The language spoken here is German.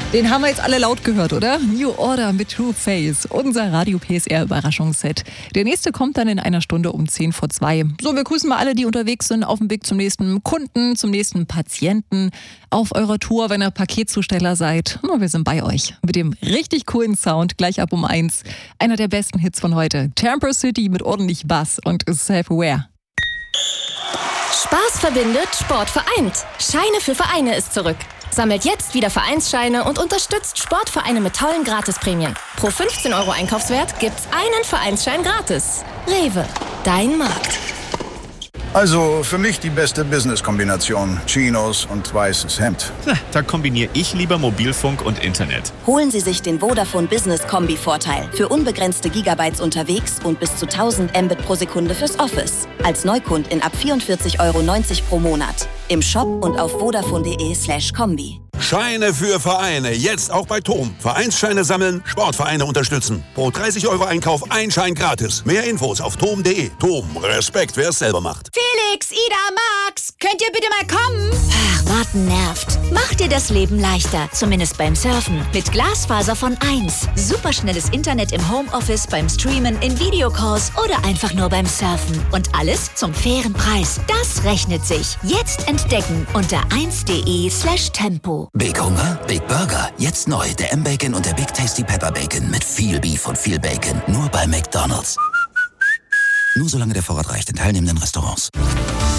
Den haben wir jetzt alle laut gehört, oder? New Order mit True Face, unser Radio PSR Überraschungsset. Der nächste kommt dann in einer Stunde um 10 vor 2. So, wir grüßen mal alle, die unterwegs sind, auf dem Weg zum nächsten Kunden, zum nächsten Patienten, auf eurer Tour, wenn ihr Paketzusteller seid. Na, wir sind bei euch mit dem richtig coolen Sound, gleich ab um 1. Einer der besten Hits von heute. Tamper City mit ordentlich Bass und Self-Aware. Spaß verbindet, Sport vereint. Scheine für Vereine ist zurück. Sammelt jetzt wieder Vereinsscheine und unterstützt Sportvereine mit tollen Gratisprämien. Pro 15 € Einkaufswert gibt's einen Vereinsschein gratis. Rewe, dein Markt. Also für mich die beste Business-Kombination. Chinos und weißes Hemd. Da kombiniere ich lieber Mobilfunk und Internet. Holen Sie sich den Vodafone Business Kombi-Vorteil. Für unbegrenzte Gigabytes unterwegs und bis zu 1000 Mbit pro Sekunde fürs Office. Als Neukundin ab 44,90 € pro Monat. Im Shop und auf vodafone.de/kombi. Scheine für Vereine, jetzt auch bei TOM. Vereinsscheine sammeln, Sportvereine unterstützen. Pro 30 € Einkauf ein Schein gratis. Mehr Infos auf tom.de. TOM, Respekt, wer es selber macht. Felix, Ida, Max, könnt ihr bitte mal kommen? Ach, warten nervt. Mach dir das Leben leichter, zumindest beim Surfen. Mit Glasfaser von 1. Superschnelles Internet im Homeoffice, beim Streamen, in Videocalls oder einfach nur beim Surfen. Und alles zum fairen Preis. Das rechnet sich. Jetzt entdecken unter 1.de/tempo. Big Hunger, Big Burger. Jetzt neu der M-Bacon und der Big Tasty Pepper Bacon mit viel Beef und viel Bacon. Nur bei McDonald's. Nur solange der Vorrat reicht in teilnehmenden Restaurants.